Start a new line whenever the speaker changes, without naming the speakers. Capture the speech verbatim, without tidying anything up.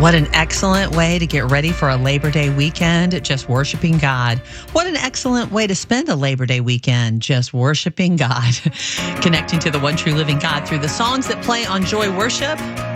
What an excellent way to get ready for a Labor Day weekend, just worshiping God. What an excellent way to spend a Labor Day weekend, just worshiping God. Connecting to the one true living God through the songs that play on Joy Worship.